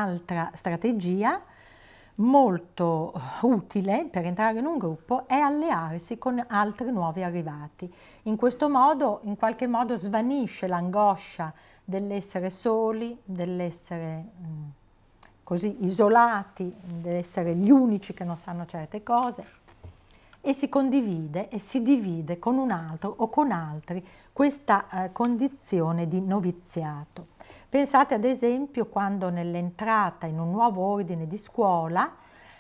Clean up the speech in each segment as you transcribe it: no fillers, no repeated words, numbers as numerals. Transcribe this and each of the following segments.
Un'altra strategia molto utile per entrare in un gruppo è allearsi con altri nuovi arrivati. In questo modo, in qualche modo, svanisce l'angoscia dell'essere soli, dell'essere così isolati, dell'essere gli unici che non sanno certe cose, e si condivide e si divide con un altro o con altri questa condizione di noviziato. Pensate ad esempio quando nell'entrata in un nuovo ordine di scuola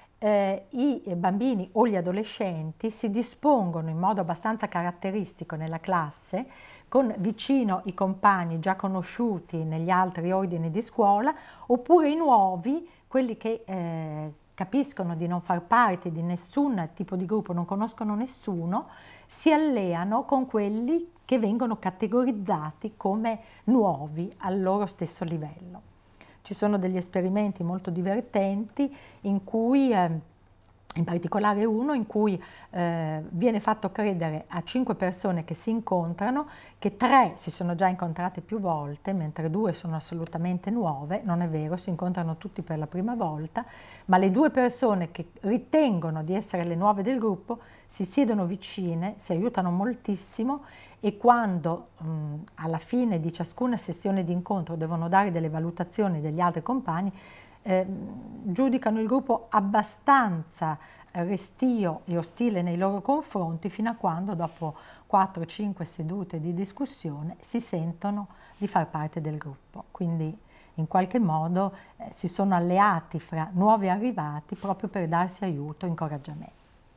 i bambini o gli adolescenti si dispongono in modo abbastanza caratteristico nella classe, con vicino i compagni già conosciuti negli altri ordini di scuola, oppure i nuovi, quelli che capiscono di non far parte di nessun tipo di gruppo, non conoscono nessuno, si alleano con quelli che vengono categorizzati come nuovi al loro stesso livello. Ci sono degli esperimenti molto divertenti in cui, in particolare uno in cui viene fatto credere a 5 persone che si incontrano che 3 si sono già incontrate più volte, mentre 2 sono assolutamente nuove. Non è vero, si incontrano tutti per la prima volta, ma le 2 persone che ritengono di essere le nuove del gruppo si siedono vicine, si aiutano moltissimo, e quando alla fine di ciascuna sessione di incontro devono dare delle valutazioni degli altri compagni, giudicano il gruppo abbastanza restio e ostile nei loro confronti, fino a quando dopo 4-5 sedute di discussione si sentono di far parte del gruppo. Quindi in qualche modo si sono alleati fra nuovi arrivati proprio per darsi aiuto e incoraggiamento.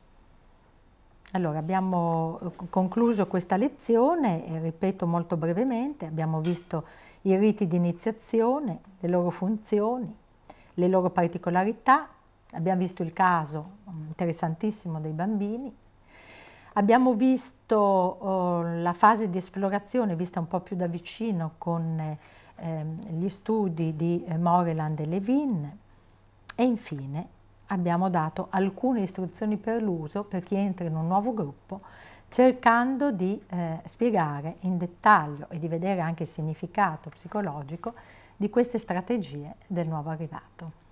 Allora, abbiamo concluso questa lezione e ripeto molto brevemente: abbiamo visto i riti di iniziazione, le loro funzioni, le loro particolarità, abbiamo visto il caso interessantissimo dei bambini, abbiamo visto la fase di esplorazione vista un po' più da vicino con gli studi di Moreland e Levin, e infine abbiamo dato alcune istruzioni per l'uso per chi entra in un nuovo gruppo, cercando di spiegare in dettaglio e di vedere anche il significato psicologico di queste strategie del nuovo arrivato.